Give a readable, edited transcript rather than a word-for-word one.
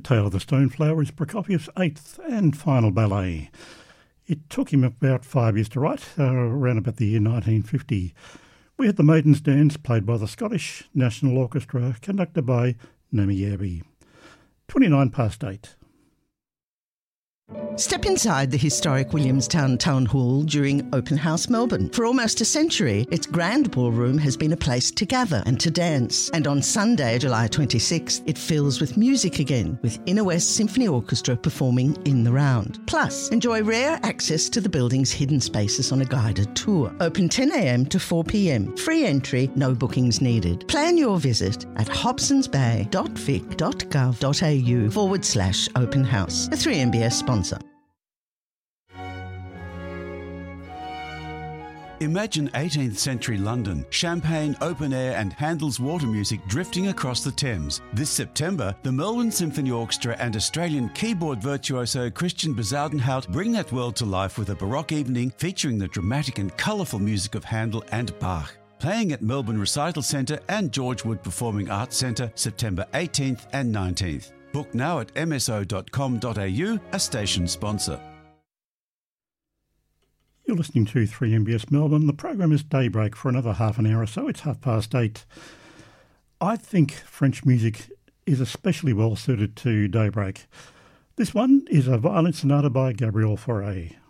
Tale of the Stoneflower is Prokofiev's eighth and final ballet. It took him about 5 years to write, around about the year 1950. We had the Maiden's Dance, played by the Scottish National Orchestra, conducted by Naomi Abbey. 8:29. Step inside the historic Williamstown Town Hall during Open House Melbourne. For almost a century, its grand ballroom has been a place to gather and to dance. And on Sunday, July 26th, it fills with music again, with Inner West Symphony Orchestra performing in the round. Plus, enjoy rare access to the building's hidden spaces on a guided tour. Open 10 a.m. to 4 p.m. Free entry, no bookings needed. Plan your visit at hobsonsbay.vic.gov.au/open house. A 3MBS sponsor. Imagine 18th century London, champagne, open air and Handel's water music drifting across the Thames. This September, the Melbourne Symphony Orchestra and Australian keyboard virtuoso Christian Bezuidenhout bring that world to life with a Baroque evening featuring the dramatic and colourful music of Handel and Bach. Playing at Melbourne Recital Centre and George Wood Performing Arts Centre September 18th and 19th. Book now at mso.com.au, a station sponsor. You're listening to 3MBS Melbourne. The program is Daybreak for another half an hour or so. It's 8:30. I think French music is especially well suited to Daybreak. This one is a violin sonata by Gabriel Fauré.